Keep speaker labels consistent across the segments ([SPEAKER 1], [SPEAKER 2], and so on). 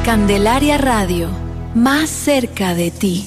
[SPEAKER 1] Candelaria Radio, más cerca de ti.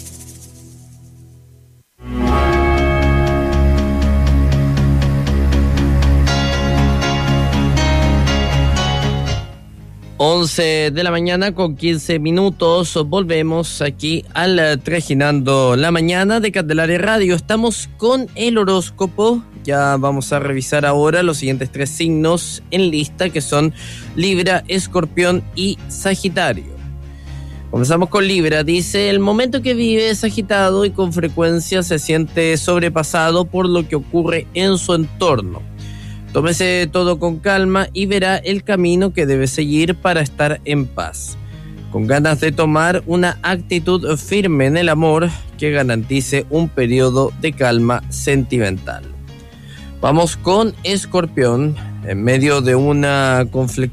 [SPEAKER 2] Once de la mañana con 15 minutos. Volvemos aquí al Trajinando la Mañana de Candelaria Radio. Estamos con el horóscopo. Ya vamos a revisar ahora los siguientes 3 signos en lista, que son Libra, Escorpión y Sagitario. Comenzamos con Libra. Dice: el momento que vive es agitado y con frecuencia se siente sobrepasado por lo que ocurre en su entorno. Tómese todo con calma y verá el camino que debe seguir para estar en paz, con ganas de tomar una actitud firme en el amor que garantice un periodo de calma sentimental. Vamos con Escorpión. En medio de una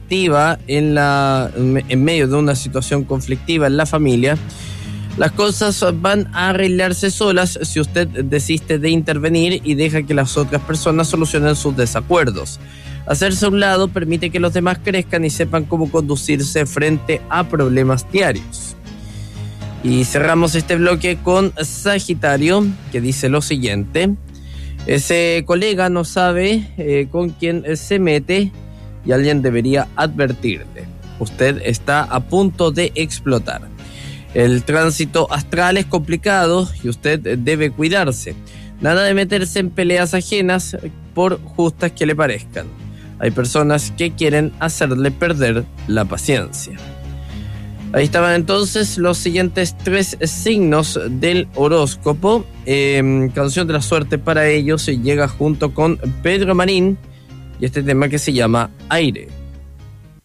[SPEAKER 2] situación conflictiva en la familia, las cosas van a arreglarse solas si usted desiste de intervenir y deja que las otras personas solucionen sus desacuerdos. Hacerse a un lado permite que los demás crezcan y sepan cómo conducirse frente a problemas diarios. Y cerramos este bloque con Sagitario, que dice lo siguiente: ese colega no sabe con quién se mete y alguien debería advertirle. Usted está a punto de explotar. El tránsito astral es complicado y usted debe cuidarse. Nada de meterse en peleas ajenas por justas que le parezcan. Hay personas que quieren hacerle perder la paciencia. Ahí estaban entonces los siguientes 3 signos del horóscopo. Canción de la suerte para ellos llega junto con Pedro Marín y este tema que se llama Aire.